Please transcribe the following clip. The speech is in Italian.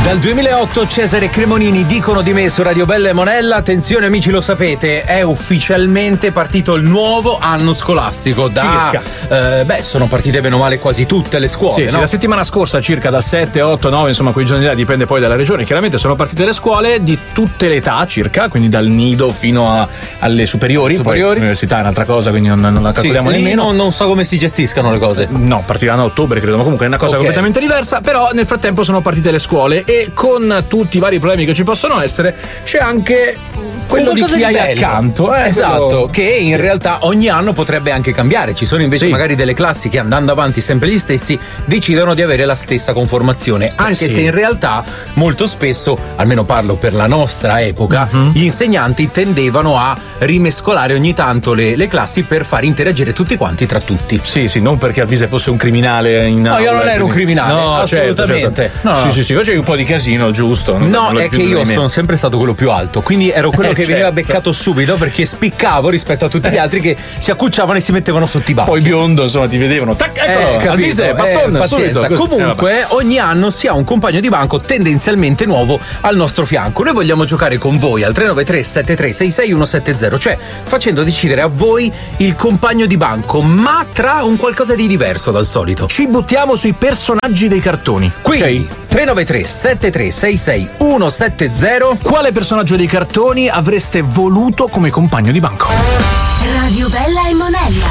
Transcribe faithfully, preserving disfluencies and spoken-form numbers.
Dal duemilaotto Cesare Cremonini, dicono di me su Radio Bella e Monella. Attenzione amici, lo sapete, è ufficialmente partito il nuovo anno scolastico. Da eh, beh, sono partite bene o male quasi tutte le scuole. Sì, no? sì, la settimana scorsa, circa da sette, otto, nove, insomma, quei giorni là, dipende poi dalla regione. Chiaramente sono partite le scuole di tutte le età, circa, quindi dal nido fino a, alle superiori. Superiori. Poi l'università è un'altra cosa, quindi non, non la calcoliamo sì, nemmeno. Non, non so come si gestiscano le cose. No, partiranno a ottobre, credo, ma comunque è una cosa okay. completamente diversa. Però nel frattempo sono partite le scuole e con tutti i vari problemi che ci possono essere c'è anche quello di chi di hai bello. accanto. Eh, esatto, quello... che in realtà ogni anno potrebbe anche cambiare. Ci sono invece sì. magari delle classi che andando avanti sempre gli stessi decidono di avere la stessa conformazione, anche sì. se in realtà molto spesso, almeno parlo per la nostra epoca, uh-huh. gli insegnanti tendevano a rimescolare ogni tanto le, le classi per far interagire tutti quanti tra tutti. Sì, sì, non perché Alvise fosse un criminale in No, io non ero un criminale, no, assolutamente. Certo, certo. No, sì, sì, sì, facevi un po' di casino, giusto? No, è che io sono sempre stato quello più alto, quindi ero quello eh, che certo. veniva beccato subito perché spiccavo rispetto a tutti gli altri che si accucciavano e si mettevano sotto i banchi. Poi biondo, insomma, ti vedevano. Tac, eccolo, eh, Alvise, baston, eh, pazienza. subito. Comunque, eh, ogni anno si ha un compagno di banco tendenzialmente nuovo al nostro fianco. Noi vogliamo giocare con voi al tre nove tre sette tre sei sei uno sette zero, cioè facendo decidere a voi il compagno di banco, ma tra un qualcosa di diverso dal solito. Ci buttiamo sui personaggi dei cartoni. Quindi okay. tre nove tre sette tre sei sei uno sette zero. Quale personaggio dei cartoni avreste voluto come compagno di banco? Radio Bella e Monella.